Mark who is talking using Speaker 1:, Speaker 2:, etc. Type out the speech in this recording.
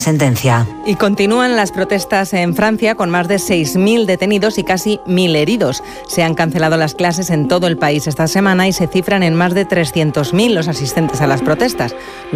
Speaker 1: sentencia.
Speaker 2: Y continúan las protestas en Francia con más de 6.000 detenidos y casi 1.000 heridos. Se han cancelado las clases en todo el país esta semana y se cifran en más de 300.000 los asistentes a las protestas.